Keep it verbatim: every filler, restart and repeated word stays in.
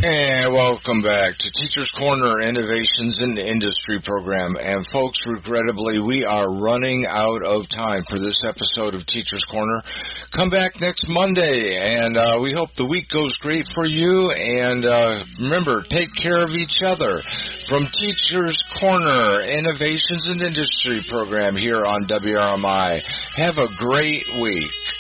And welcome back to Teachers Corner Innovations in the Industry program. And folks, regrettably, we are running out of time for this episode of Teachers Corner. Come back next Monday, and uh, we hope the week goes great for you. And uh, remember, take care of each other. From Teachers Corner Innovations in Industry program here on W R M I. Have a great week.